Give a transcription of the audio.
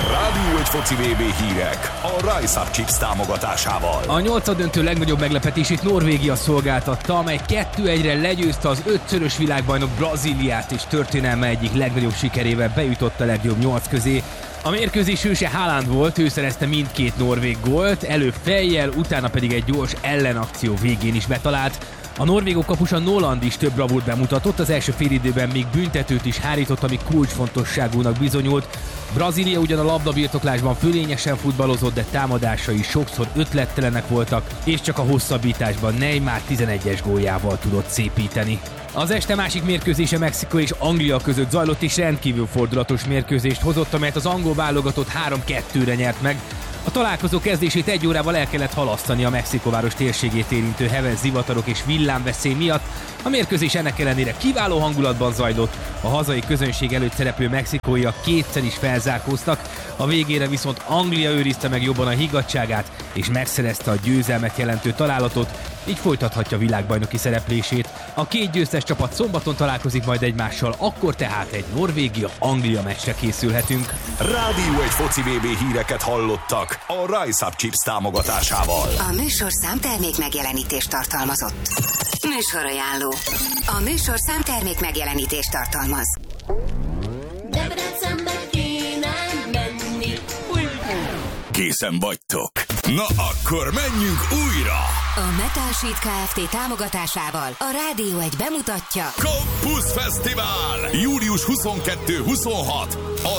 Rádió 1 foci VB hírek a Rise Up Chips támogatásával. A nyolcaddöntő legnagyobb meglepetését Norvégia szolgáltatta, amely 2-1-re legyőzte az 5-szörös világbajnok Brazíliát, és történelme egyik legnagyobb sikerével bejutott a legjobb 8 közé. A mérkőzés hőse Haaland volt, ő szerezte mindkét norvég gólt, előbb fejjel, utána pedig egy gyors ellenakció végén is betalált. A norvégok kapusa Noland is több bravúrt bemutatott, az első félidőben még büntetőt is hárított, ami kulcsfontosságúnak bizonyult. Brazília ugyan a labdabirtoklásban fölényesen futballozott, de támadásai sokszor ötlettelenek voltak, és csak a hosszabbításban Neymar 11-es góljával tudott szépíteni. Az este másik mérkőzése Mexikó és Anglia között zajlott, és rendkívül fordulatos mérkőzést hozott, amelyet az angol válogatott 3-2-re nyert meg. A találkozó kezdését 1 órával el kellett halasztani a Mexikóváros térségét érintő heves zivatarok és villámveszély miatt. A mérkőzés ennek ellenére kiváló hangulatban zajlott, a hazai közönség előtt szereplő mexikóiak kétszer is felzárkóztak, a végére viszont Anglia őrizte meg jobban a higgadtságát, és megszerezte a győzelmet jelentő találatot, így folytathatja világbajnoki szereplését. A két győztes csapat szombaton találkozik majd egymással, akkor tehát egy Norvégia-Anglia meccsre készülhetünk. Rádió 1 foci VB híreket hallottak a Rise Up Chips támogatásával. A műsorszám termék megjelenítést tartalmazott. Műsorajánló. A műsorszám termék megjelenítést tartalmaz. Debrecenbe kéne menni. Készen vagytok? Na akkor menjünk újra! A Metal Sheet Kft. Támogatásával a Rádió 1 bemutatja Campus Fesztivál! Július 22-26. A